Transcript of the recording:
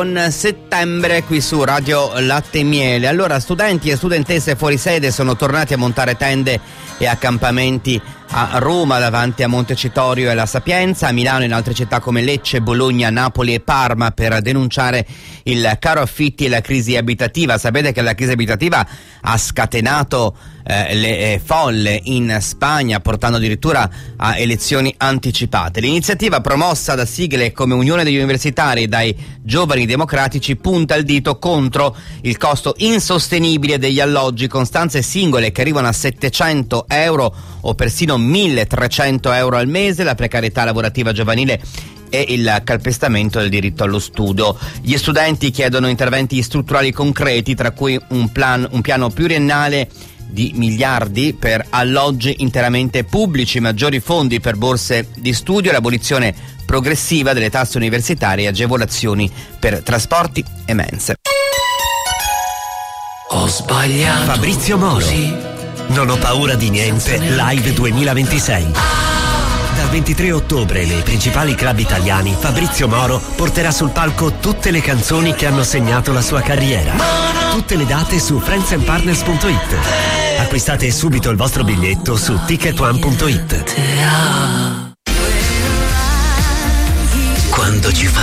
Settembre qui su Radio Latte e Miele. Allora, studenti e studentesse fuori sede sono tornati a montare tende e accampamenti a Roma davanti a Montecitorio e la Sapienza, a Milano e in altre città come Lecce, Bologna, Napoli e Parma per denunciare il caro affitti e la crisi abitativa. Sapete che la crisi abitativa ha scatenato le folle in Spagna, portando addirittura a elezioni anticipate. L'iniziativa, promossa da sigle come Unione degli Universitari e dai Giovani Democratici, punta il dito contro il costo insostenibile degli alloggi, con stanze singole che arrivano a 700 euro o persino 1.300 euro al mese, la precarietà lavorativa giovanile e il calpestamento del diritto allo studio. Gli studenti chiedono interventi strutturali concreti, tra cui un piano pluriennale di miliardi per alloggi interamente pubblici, maggiori fondi per borse di studio, l'abolizione progressiva delle tasse universitarie e agevolazioni per trasporti e mense. Ho sbagliato. Fabrizio Moro. Non ho paura di niente, live 2026. Dal 23 ottobre nei principali club italiani, Fabrizio Moro porterà sul palco tutte le canzoni che hanno segnato la sua carriera. Tutte le date su friendsandpartners.it. Acquistate subito il vostro biglietto su ticketone.it. Quando ci fa